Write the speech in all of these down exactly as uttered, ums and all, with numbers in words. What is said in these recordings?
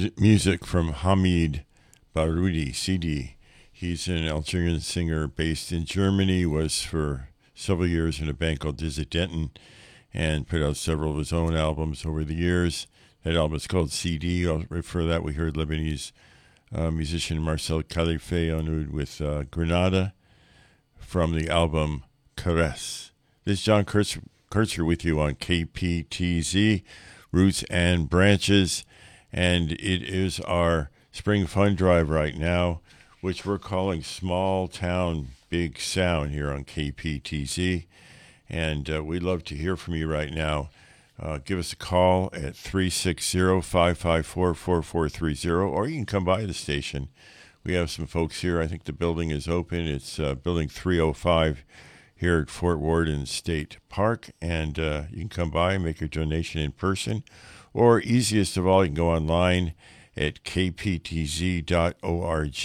music, music from Hamid Baroudi, C D. He's an Algerian singer based in Germany, was for several years in a band called Dissidenten, and put out several of his own albums over the years. That album is called C D. I'll refer to that. We heard Lebanese uh, musician Marcel Khalife on oud with uh, Grenada from the album Caress. This is John Kurtz, Kurtzer with you on K P T Z, Roots and Branches, and it is our spring fund drive right now, which we're calling Small Town Big Sound here on K P T Z. And uh, we'd love to hear from you right now. Uh, give us a call at three six zero, five five four, four four three zero, or you can come by the station. We have some folks here. I think the building is open. It's uh, building three oh five here at Fort Worden State Park. And uh, you can come by and make your donation in person. Or easiest of all, you can go online at k p t z dot org.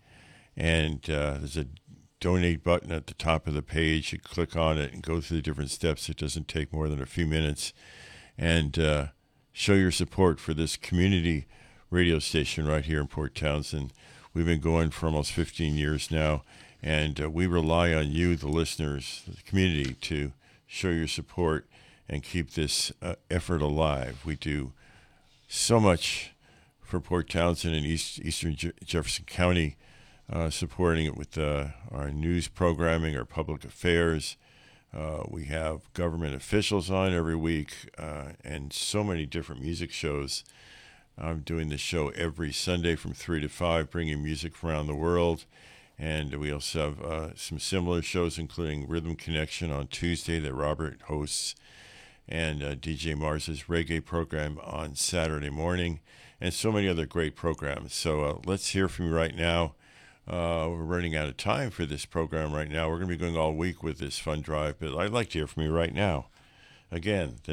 And uh, there's a donate button at the top of the page. You click on it and go through the different steps. It doesn't take more than a few minutes. And uh, show your support for this community radio station right here in Port Townsend. We've been going for almost fifteen years now, and uh, we rely on you, the listeners, the community, to show your support and keep this uh, effort alive. We do so much for Port Townsend and East, Eastern Je- Jefferson County, uh, supporting it with uh, our news programming, our public affairs. Uh, we have government officials on every week, uh, and so many different music shows. I'm doing this show every Sunday from three to five, bringing music from around the world. And we also have uh, some similar shows, including Rhythm Connection on Tuesday that Robert hosts, and uh, D J Mars's reggae program on Saturday morning, and so many other great programs. So uh, let's hear from you right now. Uh, we're running out of time for this program right now. We're going to be going all week with this fund drive, but I'd like to hear from you right now. Again, the